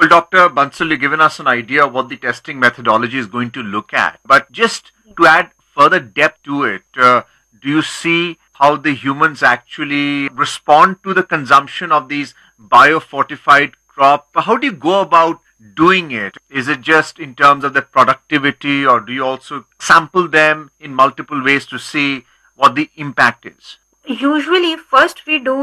Well, Dr. Bansal, you've given us an idea of what the testing methodology is going to look at. But just to add further depth to it, do you see how the humans actually respond to the consumption of these biofortified crop? How do you go about doing it? Is it just in terms of the productivity, or do you also sample them in multiple ways to see what the impact is? Usually, first we do